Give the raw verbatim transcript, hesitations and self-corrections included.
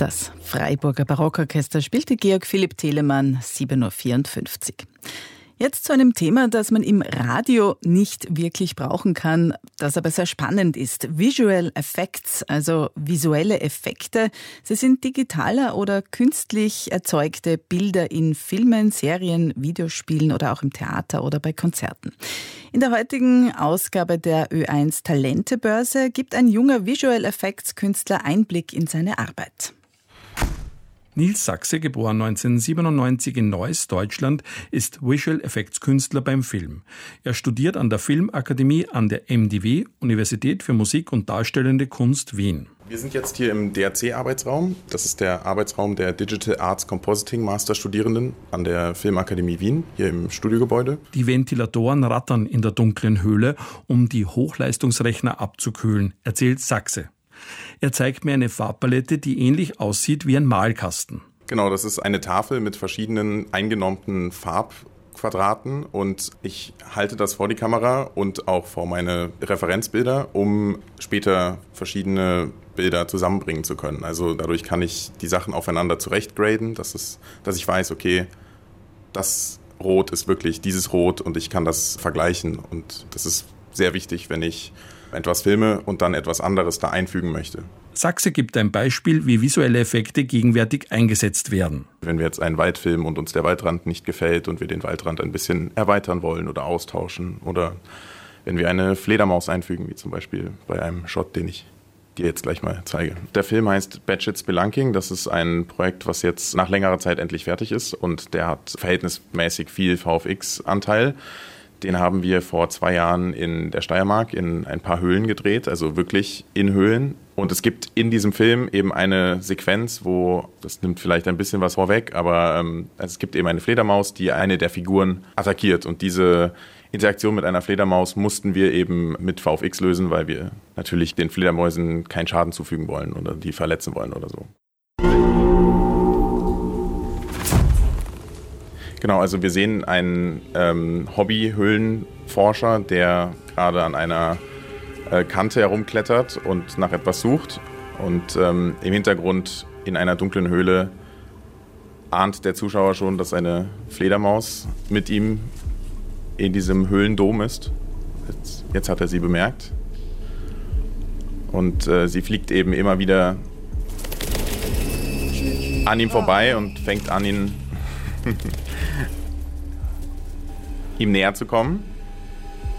Das Freiburger Barockorchester spielte Georg Philipp Telemann, sieben Uhr vierundfünfzig. Jetzt zu einem Thema, das man im Radio nicht wirklich brauchen kann, das aber sehr spannend ist. Visual Effects, also visuelle Effekte. Sie sind digitaler oder künstlich erzeugte Bilder in Filmen, Serien, Videospielen oder auch im Theater oder bei Konzerten. In der heutigen Ausgabe der Ö eins Talentebörse gibt ein junger Visual Effects Künstler Einblick in seine Arbeit. Nils Sachse, geboren neunzehnhundertsiebenundneunzig in Neuss, Deutschland, ist Visual Effects Künstler beim Film. Er studiert an der Filmakademie an der M D W, Universität für Musik und Darstellende Kunst Wien. Wir sind jetzt hier im D R C-Arbeitsraum. Das ist der Arbeitsraum der Digital Arts Compositing Masterstudierenden an der Filmakademie Wien, hier im Studiogebäude. Die Ventilatoren rattern in der dunklen Höhle, um die Hochleistungsrechner abzukühlen, erzählt Sachse. Er zeigt mir eine Farbpalette, die ähnlich aussieht wie ein Malkasten. Genau, das ist eine Tafel mit verschiedenen eingenommenen Farbquadraten und ich halte das vor die Kamera und auch vor meine Referenzbilder, um später verschiedene Bilder zusammenbringen zu können. Also dadurch kann ich die Sachen aufeinander zurechtgraden, dass, es, dass ich weiß, okay, das Rot ist wirklich dieses Rot und ich kann das vergleichen. Und das ist sehr wichtig, wenn ich etwas filme und dann etwas anderes da einfügen möchte. Sachse gibt ein Beispiel, wie visuelle Effekte gegenwärtig eingesetzt werden. Wenn wir jetzt einen Wald filmen und uns der Waldrand nicht gefällt und wir den Waldrand ein bisschen erweitern wollen oder austauschen, oder wenn wir eine Fledermaus einfügen, wie zum Beispiel bei einem Shot, den ich dir jetzt gleich mal zeige. Der Film heißt Batshit Spelunking. Das ist ein Projekt, was jetzt nach längerer Zeit endlich fertig ist und der hat verhältnismäßig viel V F X-Anteil. Den haben wir vor zwei Jahren in der Steiermark in ein paar Höhlen gedreht, also wirklich in Höhlen. Und es gibt in diesem Film eben eine Sequenz, wo, das nimmt vielleicht ein bisschen was vorweg, aber ähm, es gibt eben eine Fledermaus, die eine der Figuren attackiert. Und diese Interaktion mit einer Fledermaus mussten wir eben mit V F X lösen, weil wir natürlich den Fledermäusen keinen Schaden zufügen wollen oder die verletzen wollen oder so. Genau, also wir sehen einen ähm, Hobby-Höhlenforscher, der gerade an einer äh, Kante herumklettert und nach etwas sucht. Und ähm, im Hintergrund in einer dunklen Höhle ahnt der Zuschauer schon, dass eine Fledermaus mit ihm in diesem Höhlendom ist. Jetzt, jetzt hat er sie bemerkt. Und äh, sie fliegt eben immer wieder an ihm vorbei und fängt an, ihn ihm näher zu kommen.